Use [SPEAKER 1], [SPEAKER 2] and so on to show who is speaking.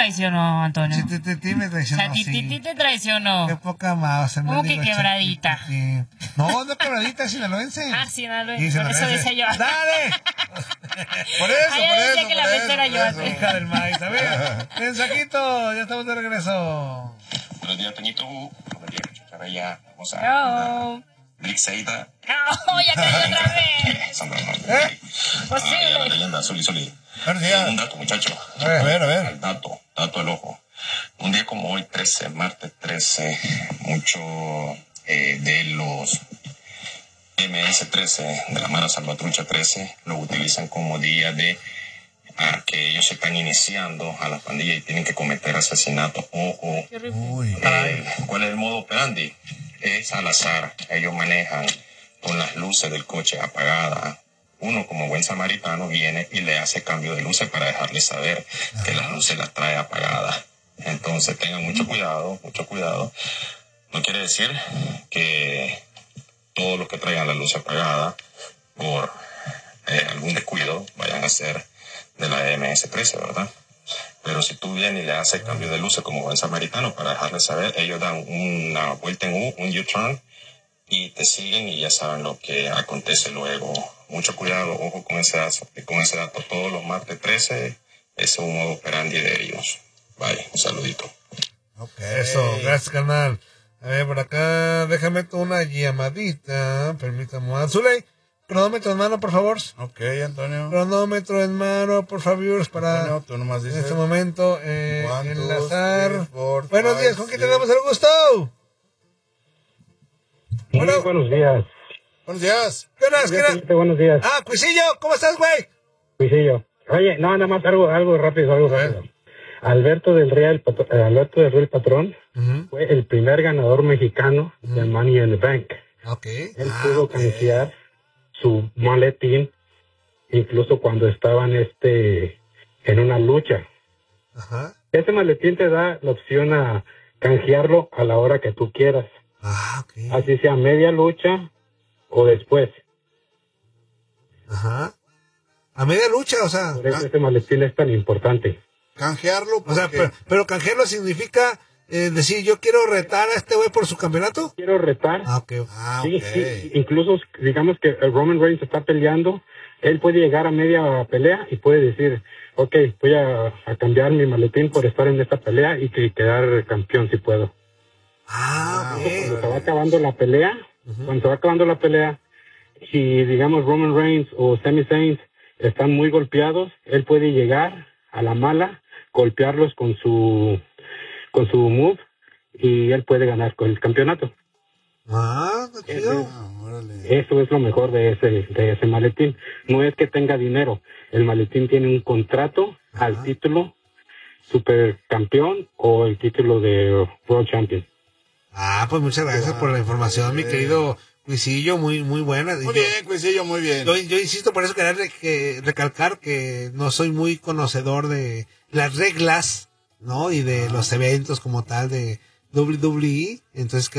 [SPEAKER 1] traicionó, Antonio.
[SPEAKER 2] Sí, me traicionó.
[SPEAKER 1] O sea, Titi te traicionó.
[SPEAKER 2] Qué poca más.
[SPEAKER 1] ¿Cómo que quebradita?
[SPEAKER 2] No quebradita, sinaloense.
[SPEAKER 1] Ah, sinaloense. Por eso decía yo.
[SPEAKER 2] ¡Dale! Por eso,
[SPEAKER 1] decía que la vez era yo antes.
[SPEAKER 2] Hija del maíz. A ver, mensajito, ya estamos de regreso.
[SPEAKER 3] Buenos días, Toñito. Buenos días, Chacharaya. Vamos a
[SPEAKER 1] No.
[SPEAKER 3] Blixeida.
[SPEAKER 1] No, ya cayó otra vez.
[SPEAKER 3] Sandra Hernández.
[SPEAKER 1] Posible.
[SPEAKER 3] La leyenda, Soli.
[SPEAKER 2] Buenos días.
[SPEAKER 3] Un dato, muchacho.
[SPEAKER 2] A ver.
[SPEAKER 3] El dato al ojo. Un día como hoy, martes 13, mucho de los MS-13, de la Mara Salvatrucha 13, lo utilizan como día de que ellos se están iniciando a la pandilla y tienen que cometer asesinatos. Ojo. ¿Cuál es el modo operandi? Es al azar. Ellos manejan con las luces del coche apagadas. Uno, como buen samaritano, viene y le hace cambio de luces para dejarle saber que las luces las trae apagadas. Entonces tengan mucho cuidado. No quiere decir que todos los que traigan la luz apagada por algún descuido vayan a ser de la MS-13, ¿verdad? Pero si tú vienes y le haces cambio de luces como buen samaritano para dejarle saber, ellos dan una vuelta en U, un U-turn, y te siguen y ya saben lo que acontece luego. Mucho cuidado, ojo con ese dato. Todos los martes 13, ese es un modo operandi de ellos. Bye, un saludito.
[SPEAKER 2] Eso, gracias, carnal. A ver, por acá, déjame una llamadita. Permítame. Azuley, cronómetro en mano, por favor.
[SPEAKER 4] Ok, Antonio.
[SPEAKER 2] Cronómetro en mano, por favor, para
[SPEAKER 4] Antonio, tú nomás dices.
[SPEAKER 2] en este momento enlazar.
[SPEAKER 4] 2, 3, 4,
[SPEAKER 2] Buenos días, ¿con quién tenemos el gusto?
[SPEAKER 5] Bueno. Buenos días.
[SPEAKER 4] Buenos días.
[SPEAKER 5] Buenos días.
[SPEAKER 2] Ah, Cuisillo, ¿cómo estás, güey?
[SPEAKER 5] Cuisillo. Oye, no, nada más algo rápido. Alberto del Real Patrón fue el primer ganador mexicano de Money in the Bank.
[SPEAKER 2] Okay.
[SPEAKER 5] Él pudo canjear su maletín incluso cuando estaban en una lucha.
[SPEAKER 2] Ajá.
[SPEAKER 5] Ese maletín te da la opción a canjearlo a la hora que tú quieras.
[SPEAKER 2] Okay.
[SPEAKER 5] Así sea media lucha o después.
[SPEAKER 2] Ajá. A media lucha, o sea.
[SPEAKER 5] Por eso ese maletín es tan importante.
[SPEAKER 4] Canjearlo.
[SPEAKER 2] O sea, pero canjearlo significa decir, yo quiero retar a este güey por su campeonato.
[SPEAKER 5] Quiero retar. Sí, incluso digamos que Roman Reigns está peleando, él puede llegar a media pelea y puede decir, ok, voy a cambiar mi maletín por estar en esta pelea y quedar campeón si puedo. Cuando se va acabando la pelea, si digamos Roman Reigns o Sami Zayn están muy golpeados, él puede llegar a la mala, golpearlos con su move y él puede ganar con el campeonato. Eso es lo mejor de ese maletín. No es que tenga dinero, el maletín tiene un contrato al título supercampeón o el título de World Champion.
[SPEAKER 2] Pues muchas gracias por la información, mi querido Cuisillo, muy buena.
[SPEAKER 4] Muy bien, Cuisillo, muy bien.
[SPEAKER 2] Yo insisto, por eso quería recalcar que no soy muy conocedor de las reglas, ¿no? Y de los eventos como tal de WWE, entonces